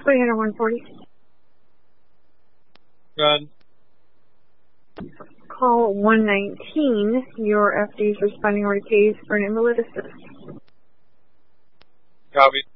300 140. Good. Call 119. Your FD is responding already pays for an invalid assist. Copy.